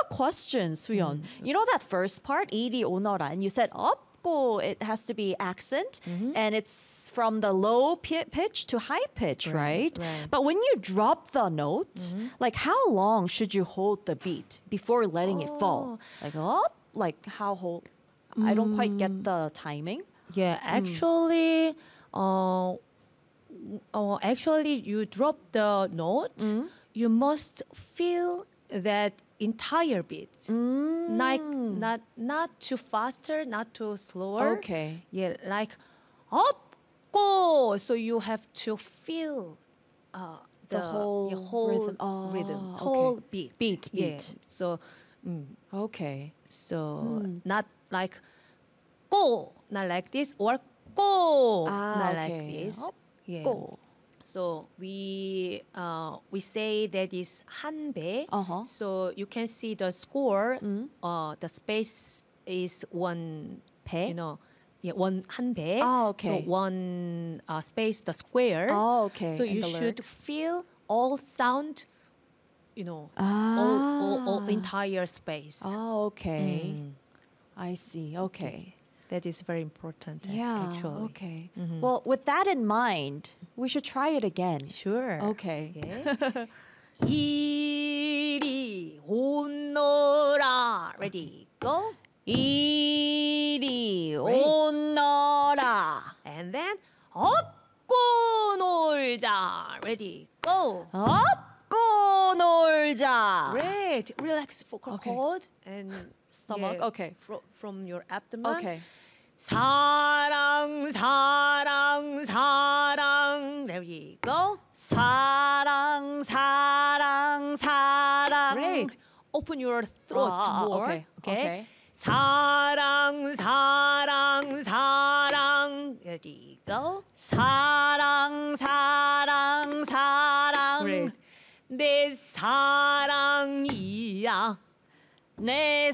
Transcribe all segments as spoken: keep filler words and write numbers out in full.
a question, Suyeon. Mm-hmm. You know that first part, 이리 오너라, and you said up? It has to be accent, mm-hmm. and it's from the low p- pitch to high pitch, right? right? right. But when you drop the note, mm-hmm. like how long should you hold the beat before letting oh. it fall? Like up? Like how hold? Mm. I don't quite get the timing. Yeah, actually, mm. uh, uh, actually, you drop the note. Mm. You must feel that entire beat, mm. like not not too faster, not too slower. Okay. Yeah, like up, go. So you have to feel uh, the, the whole, whole rhythm, oh, rhythm okay. whole beat, beat, beat. Yeah. So, mm. okay. So mm. not like go, not like this, or go, ah, not okay. like this. Up, yeah. Go. So we uh, we say that is 한배. Uh-huh. So you can see the score. Mm. Uh, the space is one. 배? You know, yeah, one 한배. Oh, okay. So one uh, space the square. Oh, okay. So in you should lyrics. feel all sound. You know, ah. all, all, all entire space. Oh, okay. Mm. I see. Okay. That is very important. Yeah. Actually. Okay. Mm-hmm. Well, with that in mind, we should try it again. Sure. Okay. Yeah. 이리 오너라. Ready, go. 이리 오너라. And then 업고 놀자. Ready, go. 업고 놀자. Great. Relax for Okay. chord and Stomach. yeah, Okay. fro- from your abdomen. Okay. 사랑 사랑 사랑. Ready, go. 사랑 사랑 사랑. Great. Open your throat Ah, more. okay, okay. 사랑 사랑 사랑. Ready, go. 사랑 사랑 사랑. Great. 내 사랑이야. 내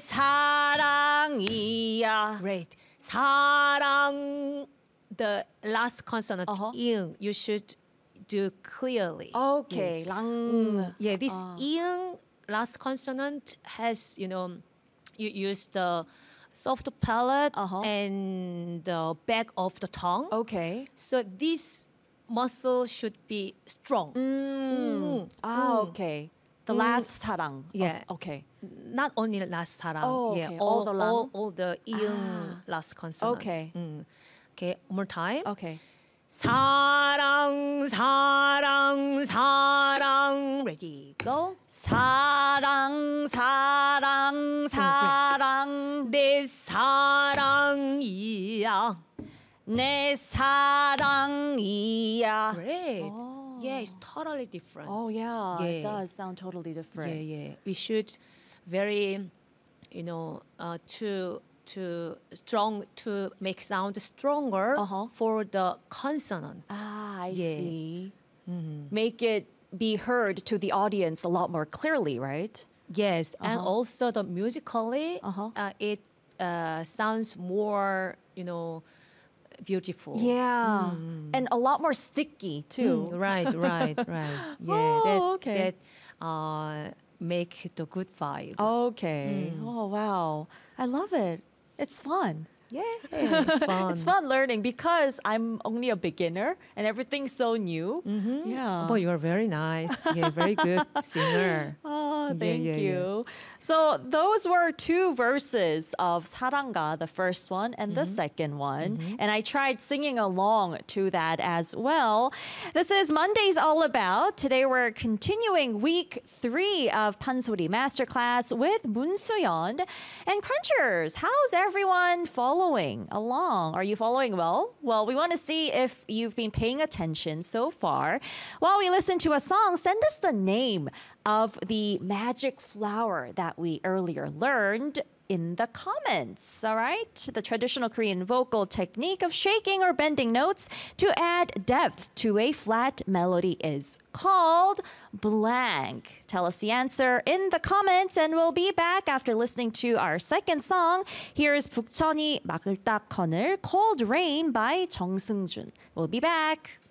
사랑이야. Great. 사랑. The last consonant Uh-huh. ing you should do clearly. Okay. Yeah. 랑. Mm, yeah, this Uh. ing last consonant has, you know, you use the soft palate Uh-huh. and the back of the tongue. Okay. So this muscle should be strong. Mm. Ah, okay. The Mm. last 사랑. Yeah. Of, okay. Not only last sarang. Oh, yeah, okay. all, All the lang? all, all the ing Ah. last consonant. Okay. Mm. Okay, one more time. Okay. 사랑 사랑 사랑. Ready, go. 사랑 사랑 사랑. 내 사랑이야. 내 사랑이야. Great. Oh. Yeah, it's totally different. Oh yeah, it Yeah. does sound totally different. Yeah, yeah. We should very, you know, uh, to to strong to make sound stronger Uh-huh. for the consonant. Ah, I Yeah. see. Mhm. Make it be heard to the audience a lot more clearly, right? Yes, and Uh-huh. also the musically, Uh-huh. uh, it uh, sounds more, you know, beautiful. Yeah, and a lot more sticky too. Mm, right, right, right. Yeah, Oh, that, okay. that uh, make the good vibe. Okay. Oh wow, I love it. It's fun. Yeah, it's fun. It's fun learning because I'm only a beginner and everything's so new. Mm-hmm. Yeah. But you're very nice. Yeah, very good singer. Oh, Yeah, thank yeah, you. So those were two verses of 사랑가, the first one and the second one. And I tried singing along to that as well. This is Monday's All About. Today we're continuing week three of Pansori Masterclass with Moon Soo-yeon. And Crunchers, how's everyone following along? Are you following well? Well, we want to see if you've been paying attention so far. While we listen to a song, send us the name of the magic flower that we earlier learned in the comments, all right? The traditional Korean vocal technique of shaking or bending notes to add depth to a flat melody is called blank. Tell us the answer in the comments and we'll be back after listening to our second song. Here's 북천이 막을 딱 거늘 Cold Rain by 정승준. We'll be back.